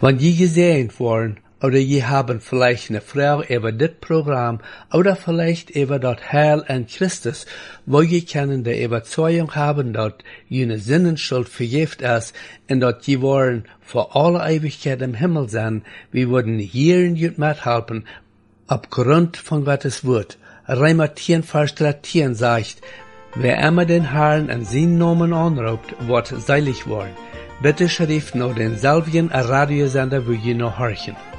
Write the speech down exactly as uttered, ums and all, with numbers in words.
Wenn je gesehen worden, oder je haben vielleicht eine Frau über das Programm oder vielleicht über das Heil an Christus, wo je können der Überzeugung haben, dass jene Sinnenschuld vergift ist und dass je wollen vor alle Ewigkeit im Himmel sein, wir würden hier in jut mithelfen, aufgrund von Gottes Wort. Römer zehn, Vers dreizehn sagt, wer immer den Herrn in seinen Namen anruft, wird seilig worden. Bitte schrift noch denselben Radiosender, wo je noch horchen.